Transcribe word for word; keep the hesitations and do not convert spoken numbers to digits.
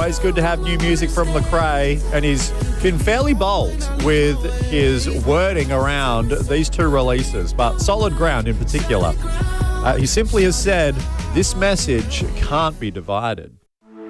Always good to have new music from Lecrae, and he's been fairly bold with his wording around these two releases, but Solid Ground in particular. Uh, he simply has said, this message can't be divided.